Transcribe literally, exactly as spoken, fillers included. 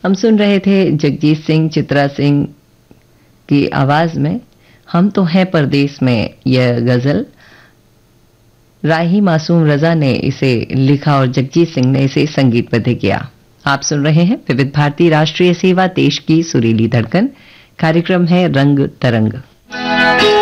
हम सुन रहे थे जगजीत सिंह, चित्रा सिंह की आवाज में हम तो हैं परदेस में, यह गजल राही मासूम रजा ने इसे लिखा और जगजीत सिंह ने इसे संगीतबद्ध किया। आप सुन रहे हैं विविध भारती राष्ट्रीय सेवा, देश की सुरीली धड़कन। कार्यक्रम है रंग तरंग।